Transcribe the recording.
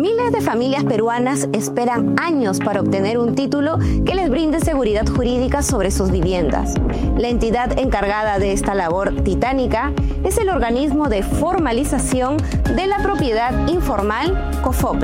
Miles de familias peruanas esperan años para obtener un título que les brinde seguridad jurídica sobre sus viviendas. La entidad encargada de esta labor titánica es el organismo de formalización de la propiedad informal, COFOPE.